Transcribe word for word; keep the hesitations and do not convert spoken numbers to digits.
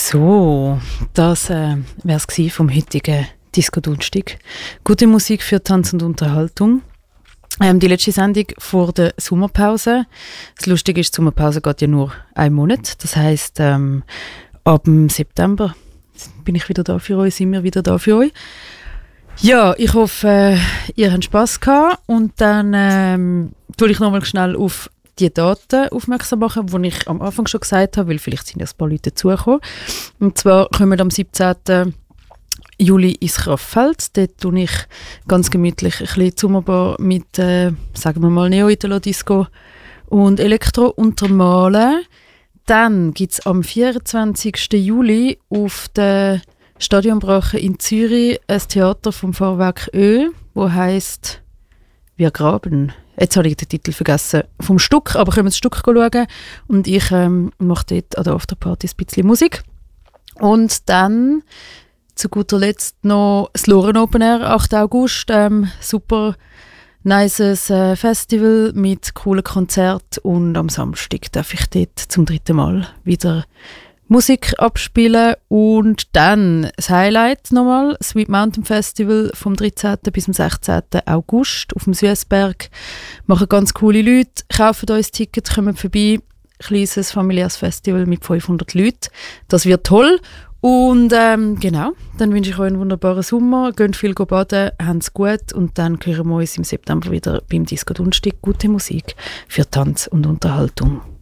So, das äh, wäre es vom heutigen Disco-Donnerstag. Gute Musik für Tanz und Unterhaltung. Ähm, die letzte Sendung vor der Sommerpause. Das Lustige ist, die Sommerpause geht ja nur einen Monat. Das heisst, ähm, ab dem September bin ich wieder da für euch, sind wir wieder da für euch. Ja, ich hoffe, äh, ihr habt Spass gehabt. Und dann ähm, tue ich nochmal schnell auf die Daten aufmerksam machen, die ich am Anfang schon gesagt habe, weil vielleicht sind ja ein paar Leute dazugekommen. Und zwar kommen wir am siebzehnten Juli ins Kraftfeld. Dort tue ich ganz gemütlich ein bisschen Sommerbar mit, äh, sagen wir mal, Neo-Italo-Disco und Elektro untermalen. Dann gibt es am vierundzwanzigsten Juli auf der Stadionbrache in Zürich ein Theater vom Fahrwerk Ö, wo heisst «Wir graben». Jetzt habe ich den Titel vergessen vom Stück, aber können wir das Stück schauen. Und ich ähm, mache dort an der Afterparty ein bisschen Musik. Und dann zu guter Letzt noch das Loren Open Air, achten August. Ähm, super nices äh, Festival mit coolen Konzerten. Und am Samstag darf ich dort zum dritten Mal wieder Musik abspielen. Und dann das Highlight nochmal, Sweet Mountain Festival vom dreizehnten bis zum sechzehnten August auf dem Süssberg. Machen ganz coole Leute, kaufen uns Tickets, kommen vorbei. Kleines familiäres Festival mit fünfhundert Leuten. Das wird toll. Und ähm, genau, dann wünsche ich euch einen wunderbaren Sommer. Geht viel baden, habt es gut und dann hören wir uns im September wieder beim Disco Donnerstag. Gute Musik für Tanz und Unterhaltung.